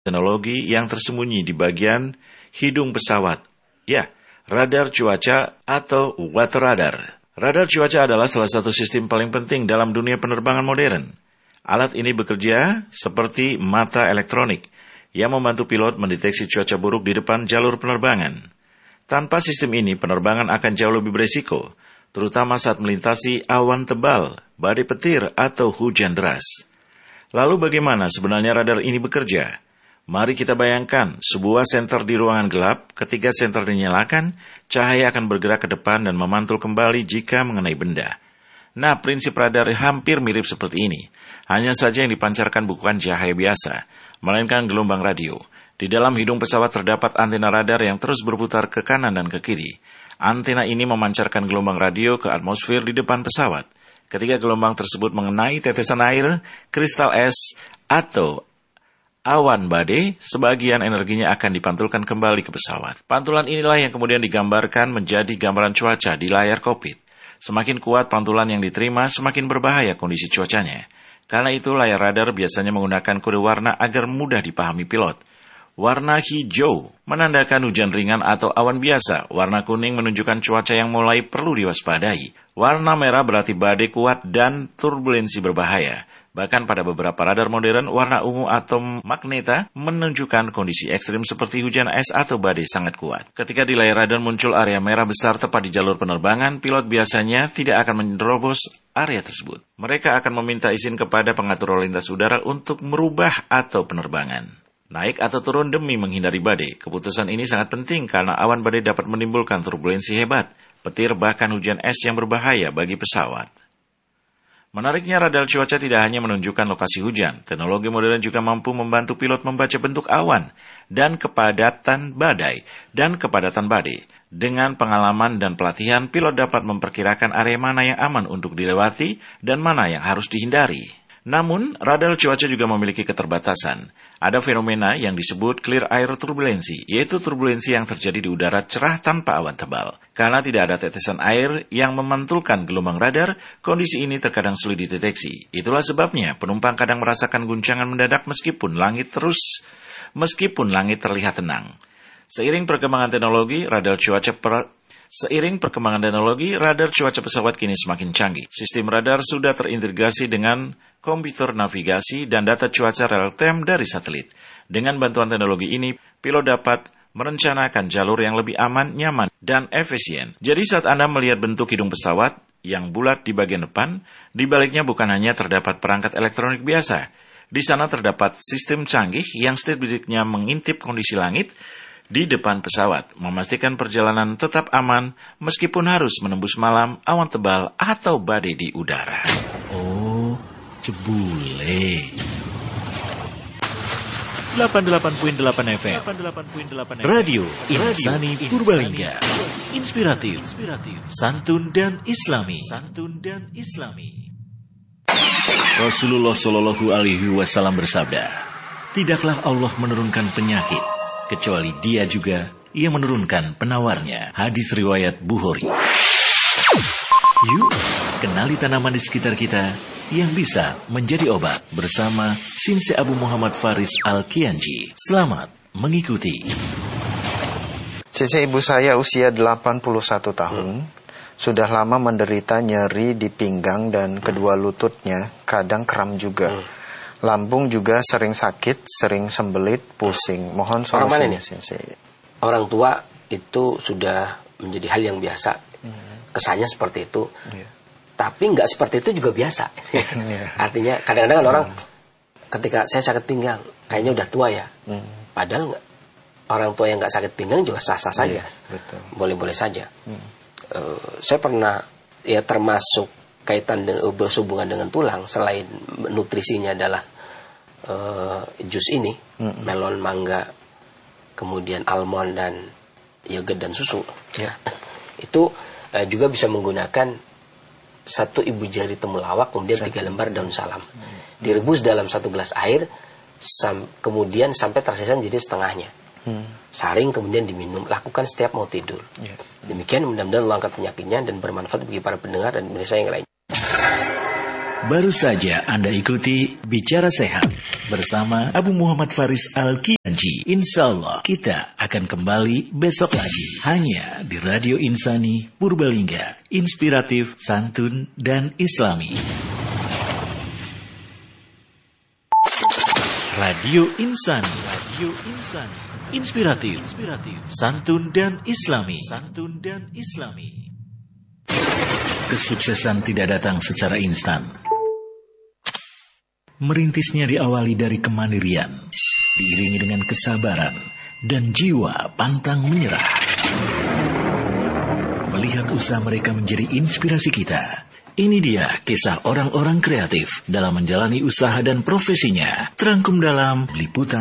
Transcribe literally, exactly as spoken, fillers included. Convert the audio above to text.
teknologi yang tersembunyi di bagian hidung pesawat. Ya, radar cuaca atau weather radar. Radar cuaca adalah salah satu sistem paling penting dalam dunia penerbangan modern. Alat ini bekerja seperti mata elektronik yang membantu pilot mendeteksi cuaca buruk di depan jalur penerbangan. Tanpa sistem ini, penerbangan akan jauh lebih beresiko, terutama saat melintasi awan tebal, badai petir, atau hujan deras. Lalu bagaimana sebenarnya radar ini bekerja? Mari kita bayangkan sebuah senter di ruangan gelap. Ketika senter dinyalakan, cahaya akan bergerak ke depan dan memantul kembali jika mengenai benda. Nah, prinsip radar hampir mirip seperti ini. Hanya saja yang dipancarkan bukan cahaya biasa, melainkan gelombang radio. Di dalam hidung pesawat terdapat antena radar yang terus berputar ke kanan dan ke kiri. Antena ini memancarkan gelombang radio ke atmosfer di depan pesawat. Ketika gelombang tersebut mengenai tetesan air, kristal es, atau awan badai, sebagian energinya akan dipantulkan kembali ke pesawat. Pantulan inilah yang kemudian digambarkan menjadi gambaran cuaca di layar kokpit. Semakin kuat pantulan yang diterima, semakin berbahaya kondisi cuacanya. Karena itu, layar radar biasanya menggunakan kode warna agar mudah dipahami pilot. Warna hijau menandakan hujan ringan atau awan biasa. Warna kuning menunjukkan cuaca yang mulai perlu diwaspadai. Warna merah berarti badai kuat dan turbulensi berbahaya. Bahkan pada beberapa radar modern, warna ungu atau magneta menunjukkan kondisi ekstrim seperti hujan es atau badai sangat kuat. Ketika di layar radar muncul area merah besar tepat di jalur penerbangan, pilot biasanya tidak akan menerobos area tersebut. Mereka akan meminta izin kepada pengatur lalu lintas udara untuk merubah atau penerbangan. Naik atau turun demi menghindari badai. Keputusan ini sangat penting karena awan badai dapat menimbulkan turbulensi hebat, petir, bahkan hujan es yang berbahaya bagi pesawat. Menariknya, radar cuaca tidak hanya menunjukkan lokasi hujan. Teknologi modern juga mampu membantu pilot membaca bentuk awan dan kepadatan badai dan kepadatan badai. Dengan pengalaman dan pelatihan, pilot dapat memperkirakan area mana yang aman untuk dilewati dan mana yang harus dihindari. Namun, radar cuaca juga memiliki keterbatasan. Ada fenomena yang disebut clear air turbulensi, yaitu turbulensi yang terjadi di udara cerah tanpa awan tebal. Karena tidak ada tetesan air yang memantulkan gelombang radar, kondisi ini terkadang sulit dideteksi. Itulah sebabnya penumpang kadang merasakan guncangan mendadak meskipun langit terus, meskipun langit terlihat tenang. Seiring perkembangan teknologi, radar cuaca per Seiring perkembangan teknologi, radar cuaca pesawat kini semakin canggih. Sistem radar sudah terintegrasi dengan komputer navigasi dan data cuaca real-time dari satelit. Dengan bantuan teknologi ini, pilot dapat merencanakan jalur yang lebih aman, nyaman, dan efisien. Jadi saat Anda melihat bentuk hidung pesawat yang bulat di bagian depan, di baliknya bukan hanya terdapat perangkat elektronik biasa. Di sana terdapat sistem canggih yang setiap detiknya mengintip kondisi langit di depan pesawat, memastikan perjalanan tetap aman meskipun harus menembus malam, awan tebal, atau badai di udara. Oh, cebule. delapan puluh delapan koma delapan F M Radio Insani Purbalingga. Inspiratif, santun dan islami. Santun dan islami. Rasulullah Shallallahu Alaihi Wasallam bersabda, tidaklah Allah menurunkan penyakit kecuali Dia juga yang menurunkan penawarnya. Hadis riwayat Bukhari. Yuk, kenali tanaman di sekitar kita yang bisa menjadi obat bersama Sinse Abu Muhammad Faris Al-Kianji. Selamat mengikuti. Sinse ibu saya usia delapan puluh satu tahun. Hmm. Sudah lama menderita nyeri di pinggang dan kedua lututnya, kadang kram juga. Hmm. Lambung juga sering sakit, sering sembelit, pusing. Mohon solusinya, Sensei. Orang tua itu sudah menjadi hal yang biasa. Hmm. Kesannya seperti itu. Yeah. Tapi nggak seperti itu juga biasa. Yeah. Artinya kadang-kadang hmm. orang ketika saya sakit pinggang, kayaknya udah tua ya. Hmm. Padahal nggak. Orang tua yang nggak sakit pinggang juga sah-sah saja. Yeah, betul. Boleh-boleh saja. Hmm. Uh, saya pernah ya termasuk kaitan dengan berhubungan dengan tulang, selain nutrisinya adalah uh, jus ini, mm-hmm. melon, mangga, kemudian almond dan yogurt dan susu, yeah. itu uh, juga bisa menggunakan satu ibu jari temulawak, kemudian tiga lembar daun salam, mm-hmm. direbus dalam satu gelas air, sam- kemudian sampai tersisa menjadi setengahnya. Hmm. Saring kemudian diminum, lakukan setiap mau tidur. Yeah. Demikian mudah-mudahan Allah angkat penyakitnya dan bermanfaat bagi para pendengar dan pemirsa yang lain. Baru saja Anda ikuti Bicara Sehat bersama Abu Muhammad Faris Al-Kianji. Insya Allah kita akan kembali besok lagi. Hanya di Radio Insani Purbalingga. Inspiratif, santun, dan islami. Radio Insani. Radio Insani. Inspiratif, inspiratif, santun dan islami. Santun dan islami. Kesuksesan tidak datang secara instan. Merintisnya diawali dari kemandirian, diiringi dengan kesabaran dan jiwa pantang menyerah. Melihat usaha mereka menjadi inspirasi kita. Ini dia kisah orang-orang kreatif dalam menjalani usaha dan profesinya. Terangkum dalam liputan